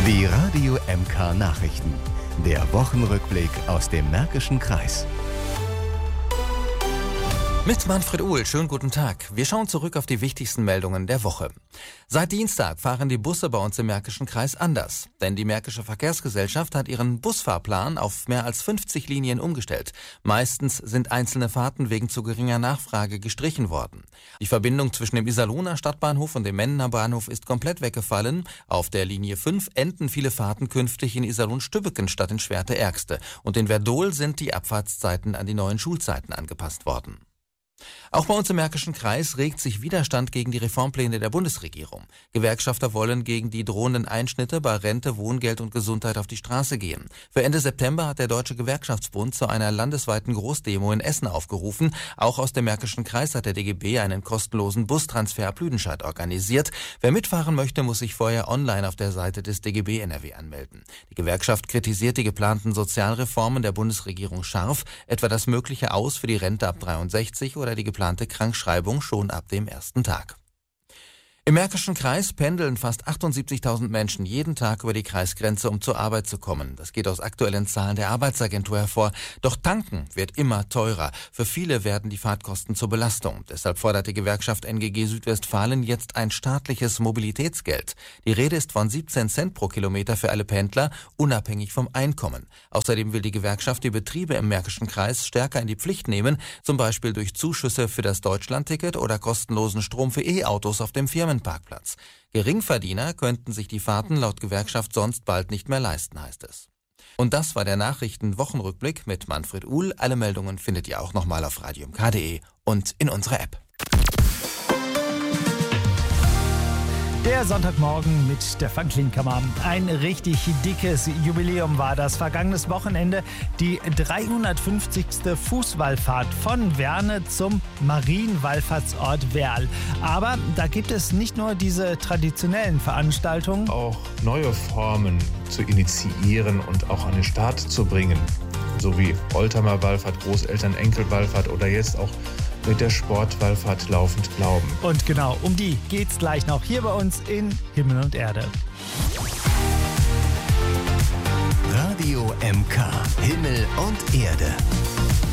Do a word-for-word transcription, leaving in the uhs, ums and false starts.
Die Radio M K Nachrichten. Der Wochenrückblick aus dem Märkischen Kreis. Mit Manfred Uhl, schönen guten Tag. Wir schauen zurück auf die wichtigsten Meldungen der Woche. Seit Dienstag fahren die Busse bei uns im Märkischen Kreis anders. Denn die Märkische Verkehrsgesellschaft hat ihren Busfahrplan auf mehr als fünfzig Linien umgestellt. Meistens sind einzelne Fahrten wegen zu geringer Nachfrage gestrichen worden. Die Verbindung zwischen dem Iserlohner Stadtbahnhof und dem Mendener Bahnhof ist komplett weggefallen. Auf der Linie fünf enden viele Fahrten künftig in Iserlohn-Stübbeken statt in Schwerte-Ergste. Und in Werdohl sind die Abfahrtszeiten an die neuen Schulzeiten angepasst worden. Auch bei uns im Märkischen Kreis regt sich Widerstand gegen die Reformpläne der Bundesregierung. Gewerkschafter wollen gegen die drohenden Einschnitte bei Rente, Wohngeld und Gesundheit auf die Straße gehen. Für Ende September hat der Deutsche Gewerkschaftsbund zu einer landesweiten Großdemo in Essen aufgerufen. Auch aus dem Märkischen Kreis hat der D G B einen kostenlosen Bustransfer ab Lüdenscheid organisiert. Wer mitfahren möchte, muss sich vorher online auf der Seite des D G B N R W anmelden. Die Gewerkschaft kritisiert die geplanten Sozialreformen der Bundesregierung scharf, etwa das mögliche Aus für die Rente ab dreiundsechzig oder die geplante Krankschreibung schon ab dem ersten Tag. Im Märkischen Kreis pendeln fast achtundsiebzigtausend Menschen jeden Tag über die Kreisgrenze, um zur Arbeit zu kommen. Das geht aus aktuellen Zahlen der Arbeitsagentur hervor. Doch tanken wird immer teurer. Für viele werden die Fahrtkosten zur Belastung. Deshalb fordert die Gewerkschaft N G G Südwestfalen jetzt ein staatliches Mobilitätsgeld. Die Rede ist von siebzehn Cent pro Kilometer für alle Pendler, unabhängig vom Einkommen. Außerdem will die Gewerkschaft die Betriebe im Märkischen Kreis stärker in die Pflicht nehmen, zum Beispiel durch Zuschüsse für das Deutschlandticket oder kostenlosen Strom für E-Autos auf dem Firmenparkplatz. Geringverdiener könnten sich die Fahrten laut Gewerkschaft sonst bald nicht mehr leisten, heißt es. Und das war der Nachrichten-Wochenrückblick mit Manfred Uhl. Alle Meldungen findet ihr auch nochmal auf radio m k punkt de und in unserer App. Der Sonntagmorgen mit der Franklin-Kammer. Ein richtig dickes Jubiläum war das. Vergangenes Wochenende die dreihundertfünfzigste Fußwallfahrt von Werne zum Marienwallfahrtsort Werl. Aber da gibt es nicht nur diese traditionellen Veranstaltungen. Auch neue Formen zu initiieren und auch an den Start zu bringen. So wie Oldtimer-Wallfahrt, Großeltern-Enkel-Wallfahrt oder jetzt auch mit der Sportwallfahrt Laufend Glauben. Und genau, um die geht's gleich noch hier bei uns in Himmel und Erde. Radio M K, Himmel und Erde.